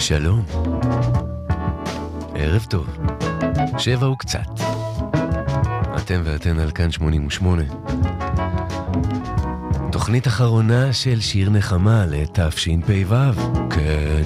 שלום, ערב טוב, 7 וקצת. אתם ואתן על כאן 88. תוכנית אחרונה של שיר נחמה לתשפ"ו. כן,